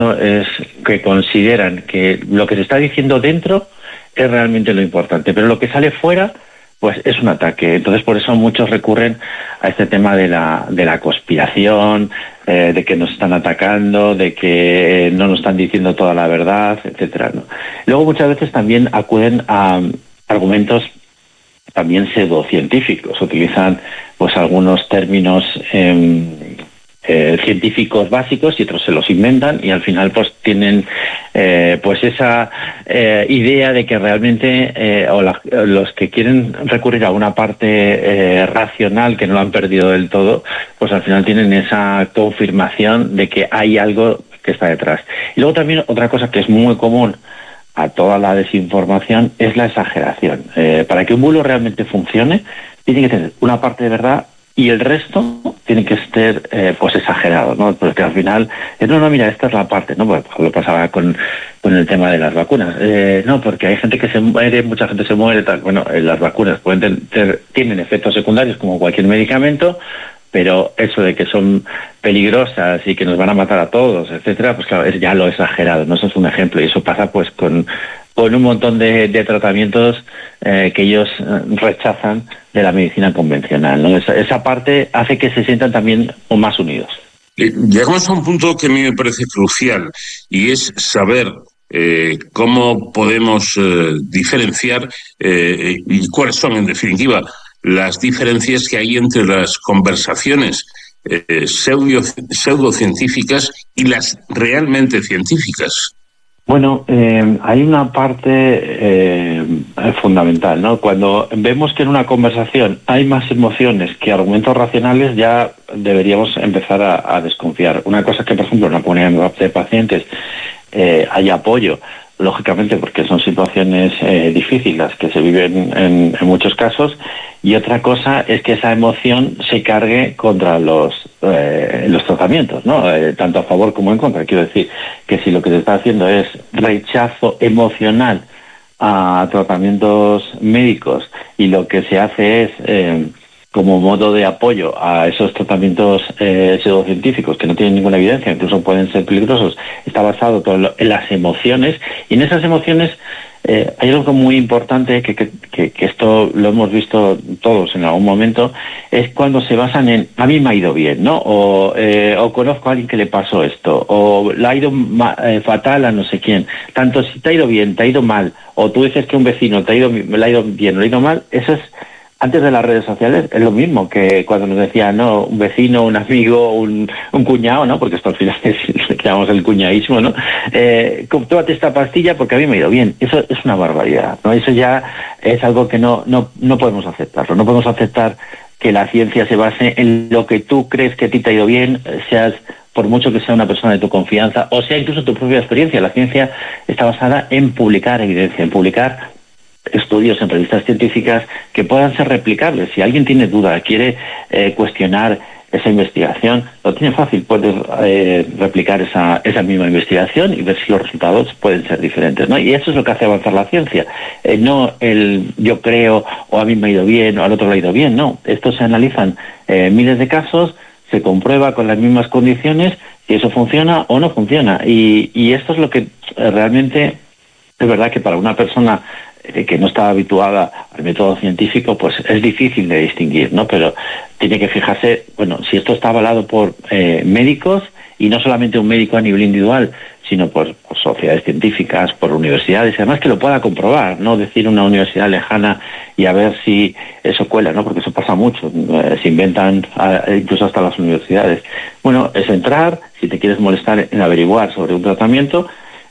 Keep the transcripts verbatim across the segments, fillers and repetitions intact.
¿no? Es que consideran que lo que se está diciendo dentro es realmente lo importante, pero lo que sale fuera pues es un ataque. Entonces por eso muchos recurren a este tema de la, de la conspiración, eh, de que nos están atacando, de que eh, no nos están diciendo toda la verdad, etcétera, ¿no? Luego muchas veces también acuden a argumentos también pseudocientíficos, utilizan pues algunos términos eh, eh, científicos básicos y otros se los inventan y al final pues tienen eh, pues esa eh, idea de que realmente eh, o la, los que quieren recurrir a una parte eh, racional que no lo han perdido del todo, pues al final tienen esa confirmación de que hay algo que está detrás. Y luego también otra cosa que es muy común a toda la desinformación es la exageración. Eh, para que un bulo realmente funcione, tiene que tener una parte de verdad y el resto tiene que ser eh, pues exagerado, ¿no? Porque al final, eh, no, no, mira, esta es la parte, ¿no? Pues lo pasaba con, con el tema de las vacunas. Eh, no, porque hay gente que se muere, mucha gente se muere, tal. Bueno, eh, las vacunas pueden tener, tienen efectos secundarios como cualquier medicamento, pero eso de que son peligrosas y que nos van a matar a todos, etcétera, pues claro, es ya lo exagerado, ¿no? Eso es un ejemplo y eso pasa pues con, con un montón de, de tratamientos eh, que ellos rechazan de la medicina convencional, ¿no? Esa, esa parte hace que se sientan también más unidos. Llegamos a un punto que a mí me parece crucial y es saber eh, cómo podemos eh, diferenciar eh, y cuáles son, en definitiva, las diferencias que hay entre las conversaciones eh, pseudo, pseudocientíficas y las realmente científicas. Bueno, eh, hay una parte eh, fundamental, ¿no? Cuando vemos que en una conversación hay más emociones que argumentos racionales, ya deberíamos empezar a, a desconfiar. Una cosa que, por ejemplo, en la comunidad de pacientes eh, hay apoyo, lógicamente porque son situaciones eh, difíciles que se viven en, en muchos casos, y otra cosa es que esa emoción se cargue contra los eh, los tratamientos, ¿no? Eh, tanto a favor como en contra. Quiero decir que si lo que se está haciendo es rechazo emocional a tratamientos médicos y lo que se hace es eh, como modo de apoyo a esos tratamientos eh, pseudocientíficos que no tienen ninguna evidencia, incluso pueden ser peligrosos, está basado todo en las emociones, y en esas emociones eh, hay algo muy importante que, que, que, que esto lo hemos visto todos en algún momento, es cuando se basan en a mí me ha ido bien, ¿no? O, eh, o conozco a alguien que le pasó esto, o le ha ido ma, eh, fatal a no sé quién. Tanto si te ha ido bien, te ha ido mal, o tú dices que un vecino te ha ido, le ha ido bien o le ha ido mal, eso es. Antes de las redes sociales es lo mismo que cuando nos decían, no, un vecino, un amigo, un, un cuñado, ¿no? Porque esto al final es lo que llamamos el cuñadismo, ¿no? Eh, tómate esta pastilla porque a mí me ha ido bien. Eso es una barbaridad, ¿no? Eso ya es algo que no, no, no podemos aceptarlo. No podemos aceptar que la ciencia se base en lo que tú crees que a ti te ha ido bien, seas por mucho que sea una persona de tu confianza, o sea incluso tu propia experiencia. La ciencia está basada en publicar evidencia, en publicar estudios en revistas científicas que puedan ser replicables. Si alguien tiene duda, quiere eh, cuestionar esa investigación, lo tiene fácil, puede eh, replicar esa, esa misma investigación y ver si los resultados pueden ser diferentes, ¿no? Y eso es lo que hace avanzar la ciencia, eh, no el yo creo o a mí me ha ido bien o al otro le ha ido bien, no. Estos se analizan eh, miles de casos, se comprueba con las mismas condiciones si eso funciona o no funciona, y, y esto es lo que eh, realmente es verdad que para una persona que no está habituada al método científico, pues es difícil de distinguir, ¿no? Pero tiene que fijarse, bueno, si esto está avalado por eh, médicos, y no solamente un médico a nivel individual, sino por, por sociedades científicas, por universidades, además que lo pueda comprobar, no decir una universidad lejana y a ver si eso cuela, ¿no? Porque eso pasa mucho, eh, se inventan a, incluso hasta las universidades. Bueno, es entrar, si te quieres molestar en averiguar sobre un tratamiento,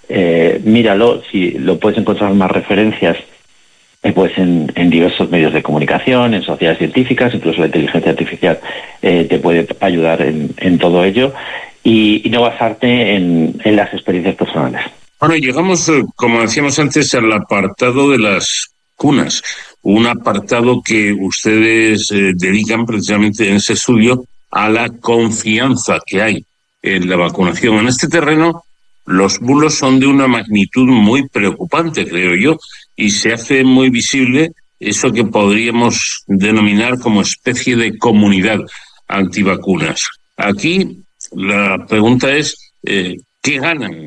Eh, míralo, si lo puedes encontrar más referencias eh, pues en, en diversos medios de comunicación, en sociedades científicas, incluso la inteligencia artificial eh, te puede ayudar en, en todo ello, y, y no basarte en, en las experiencias personales. Bueno, llegamos, como decíamos antes, al apartado de las vacunas, un apartado que ustedes eh, dedican precisamente en ese estudio a la confianza que hay en la vacunación. En este terreno, los bulos son de una magnitud muy preocupante, creo yo, y se hace muy visible eso que podríamos denominar como especie de comunidad antivacunas. Aquí la pregunta es, eh, ¿qué ganan